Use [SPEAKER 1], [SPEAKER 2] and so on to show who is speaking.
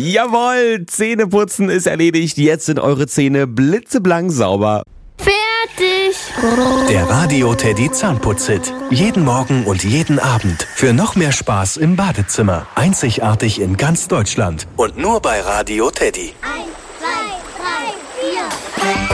[SPEAKER 1] Jawohl, Zähneputzen ist erledigt. Jetzt sind eure Zähne blitzeblank sauber.
[SPEAKER 2] Fertig.
[SPEAKER 3] Der Radio Teddy Zahnputz-Hit. Jeden Morgen und jeden Abend. Für noch mehr Spaß im Badezimmer. Einzigartig in ganz Deutschland. Und nur bei Radio Teddy.
[SPEAKER 2] 1, 2, 3, 4.